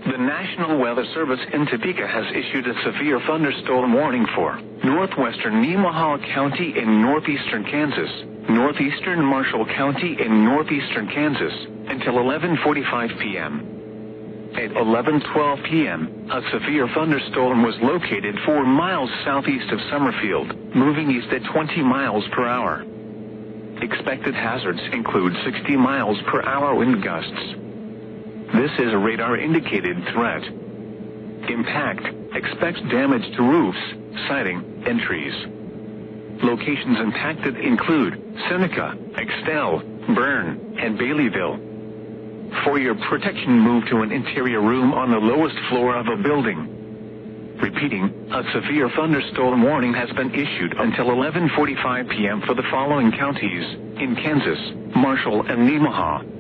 The National Weather Service in Topeka has issued a severe thunderstorm warning for northwestern Nemaha County in northeastern Kansas, northeastern Marshall County in northeastern Kansas, until 11:45 p.m. At 11:12 p.m., a severe thunderstorm was located 4 miles southeast of Summerfield, moving east at 20 miles per hour. Expected hazards include 60 miles per hour wind gusts. This is a radar-indicated threat. Impact: expects damage to roofs, siding, and trees. Locations impacted include Seneca, Extell, Bern, and Baileyville. For your protection, move to an interior room on the lowest floor of a building. Repeating, a severe thunderstorm warning has been issued until 11:45 p.m. for the following counties in Kansas: Marshall and Nemaha.